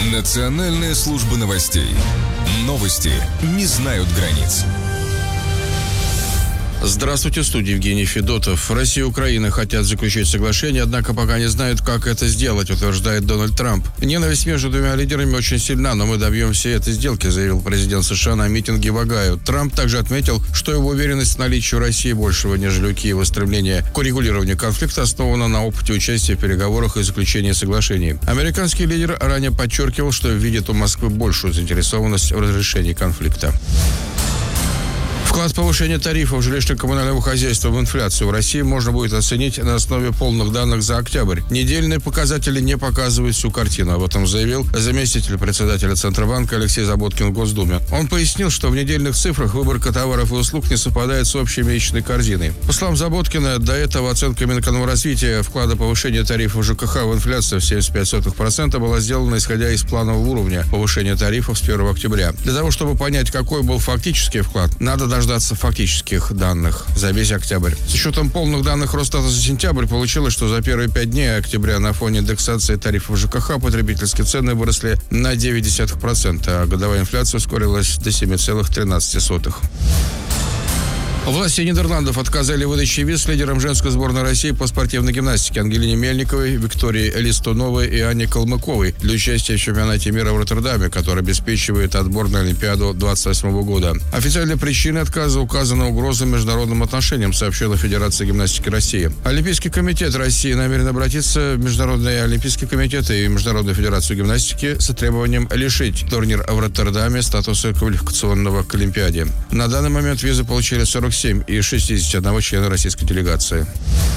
Национальная служба новостей. Новости не знают границ. Здравствуйте, в студии Евгений Федотов. Россия и Украина хотят заключить соглашение, однако пока не знают, как это сделать, утверждает Дональд Трамп. Ненависть между двумя лидерами очень сильна, но мы добьемся этой сделки, заявил президент США на митинге в Огайо. Трамп также отметил, что его уверенность в наличии у России большего, нежели у Киева, стремление к урегулированию конфликта основана на опыте участия в переговорах и заключении соглашений. Американский лидер ранее подчеркивал, что видит у Москвы большую заинтересованность в разрешении конфликта. Вклад повышения тарифов жилищно-коммунального хозяйства в инфляцию в России можно будет оценить на основе полных данных за октябрь. Недельные показатели не показывают всю картину. Об этом заявил заместитель председателя Центробанка Алексей Заботкин в Госдуме. Он пояснил, что в недельных цифрах выборка товаров и услуг не совпадает с общей месячной корзиной. По словам Заботкина, до этого оценка Минэкономразвития вклада повышения тарифов ЖКХ в инфляцию в 0,75% была сделана исходя из планового уровня повышения тарифов с 1 октября. Для того, чтобы понять, какой был фактический вклад, надо дождаться фактических данных за весь октябрь. С учетом полных данных Росстата за сентябрь получилось, что за первые 5 дней октября на фоне индексации тарифов ЖКХ потребительские цены выросли на 0,9%, а годовая инфляция ускорилась до 7,13%. Власти Нидерландов отказали в выдаче виз лидерам женской сборной России по спортивной гимнастике Ангелине Мельниковой, Виктории Листуновой и Анне Калмыковой для участия в чемпионате мира в Роттердаме, который обеспечивает отбор на Олимпиаду 2028 года. Официальной причиной отказа указана угроза международным отношениям, сообщила Федерация гимнастики России. Олимпийский комитет России намерен обратиться в Международный олимпийский комитет и Международную федерацию гимнастики с требованием лишить турнир в Роттердаме статуса квалификационного к Олимпиаде. На данный момент визы получили 47 из 61 члена российской делегации.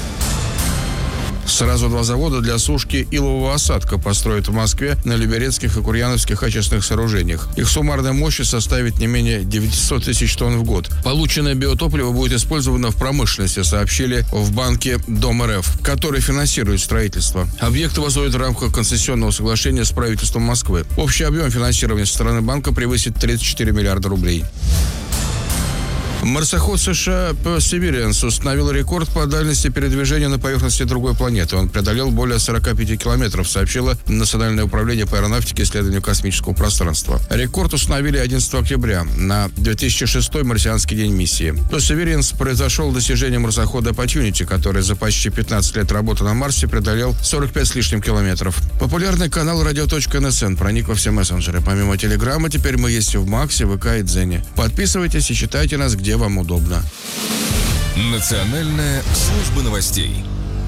Сразу 2 завода для сушки илового осадка построят в Москве на Люберецких и Курьяновских очистных сооружениях. Их суммарная мощность составит не менее 900 тысяч тонн в год. Полученное биотопливо будет использовано в промышленности, сообщили в банке Дом РФ, который финансирует строительство. Объекты возводят в рамках концессионного соглашения с правительством Москвы. Общий объем финансирования со стороны банка превысит 34 миллиарда рублей. Марсоход США Perseverance установил рекорд по дальности передвижения на поверхности другой планеты. Он преодолел более 45 километров, сообщило Национальное управление по аэронавтике и исследованию космического пространства. Рекорд установили 11 октября, на 2006 марсианский день миссии. Perseverance произошел достижение марсохода Opportunity, который за почти 15 лет работы на Марсе преодолел 45 с лишним километров. Популярный канал radio.nsn проник во все мессенджеры. Помимо Телеграма, теперь мы есть в Максе, ВК и Дзене. Подписывайтесь и читайте нас, где вам удобно. Национальная служба новостей.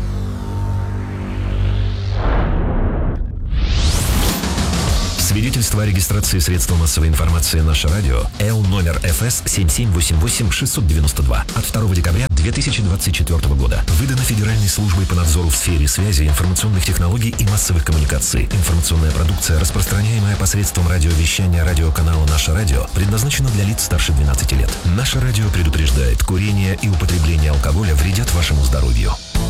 Свидетельство о регистрации средства массовой информации «Наше радио» Л номер ФС 7788-692 от 2 декабря 2024 года. Выдано Федеральной службой по надзору в сфере связи, информационных технологий и массовых коммуникаций. Информационная продукция, распространяемая посредством радиовещания радиоканала «Наше радио», предназначена для лиц старше 12 лет. «Наше радио» предупреждает: курение и употребление алкоголя вредят вашему здоровью.